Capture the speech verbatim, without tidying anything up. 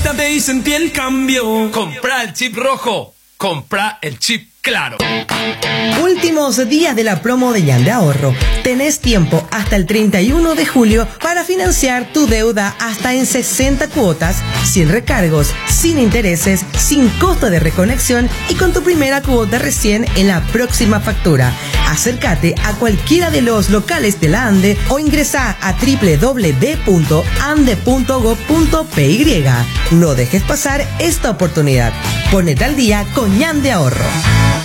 conéctate y sentí el cambio. Compra el chip rojo. Compra el chip claro. Últimos días de la promo de Ñan de Ahorro. Tenés tiempo hasta el treinta y uno de julio para financiar tu deuda hasta en sesenta cuotas, sin recargos, sin intereses, sin costo de reconexión y con tu primera cuota recién en la próxima factura. Acércate a cualquiera de los locales de la ANDE o ingresa a doble u doble u doble u punto ande punto gob punto pe ye. No dejes pasar esta oportunidad. Ponete al día con Ñan de Ahorro.